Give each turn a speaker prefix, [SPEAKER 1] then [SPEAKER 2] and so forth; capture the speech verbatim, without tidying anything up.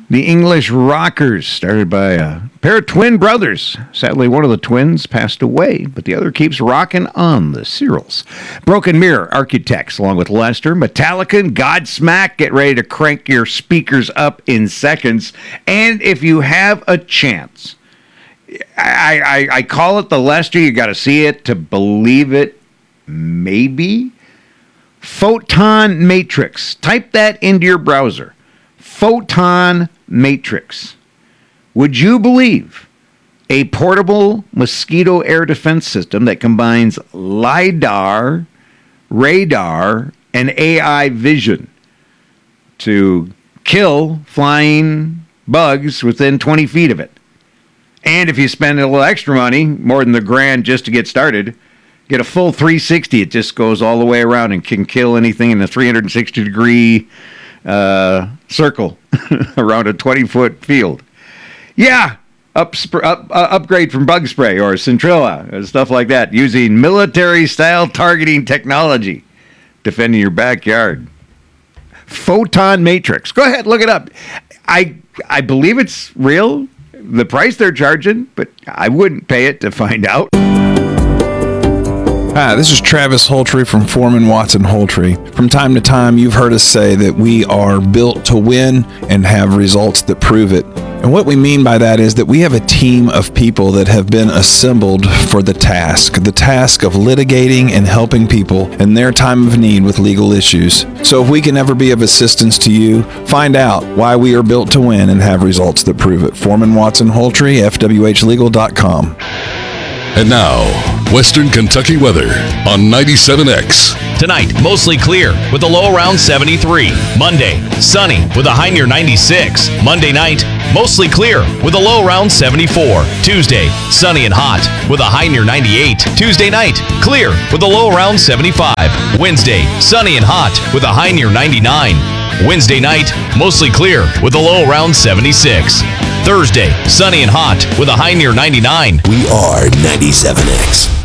[SPEAKER 1] The English Rockers, started by a pair of twin brothers. Sadly, one of the twins passed away, but the other keeps rocking on. The Cyrils. Broken Mirror Architects, along with Lester. Metallica and Godsmack. Get ready to crank your speakers up in seconds. And if you have a chance, I, I, I call it the Lester. You got to see it to believe it. Maybe. Photon Matrix. Type that into your browser. Photon Matrix. Would you believe a portable mosquito air defense system that combines LiDAR, radar, and A I vision to kill flying bugs within twenty feet of it? And if you spend a little extra money, more than the grand just to get started, get a full three sixty. It just goes all the way around and can kill anything in a three hundred sixty degree uh, circle around a twenty foot field. Yeah, up, sp- up, uh, upgrade from bug spray or Centrilla and stuff like that, using military style targeting technology, defending your backyard. Photon Matrix. Go ahead, look it up. I I believe it's real, the price they're charging, but I wouldn't pay it to find out.
[SPEAKER 2] Hi, this is Travis Holtry from Foreman Watson Holtry. From time to time, you've heard us say that we are built to win and have results that prove it. And what we mean by that is that we have a team of people that have been assembled for the task, the task of litigating and helping people in their time of need with legal issues. So if we can ever be of assistance to you, find out why we are built to win and have results that prove it. Foreman Watson Holtry, F W H legal dot com.
[SPEAKER 3] And now, Western Kentucky weather on ninety-seven X.
[SPEAKER 4] Tonight, mostly clear with a low around seventy-three. Monday, sunny with a high near ninety-six. Monday night, mostly clear with a low around seventy-four. Tuesday, sunny and hot with a high near ninety-eight. Tuesday night, clear with a low around seventy-five. Wednesday, sunny and hot with a high near ninety-nine. Wednesday night, mostly clear with a low around seventy-six. Thursday, sunny and hot with a high near ninety-nine.
[SPEAKER 5] We are ninety-seven X.